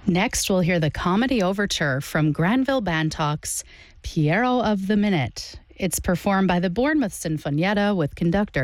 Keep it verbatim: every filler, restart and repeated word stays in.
Next, we'll hear the comedy overture from Granville Bantock's Piero of the Minute. It's performed by the Bournemouth Sinfonietta with conductor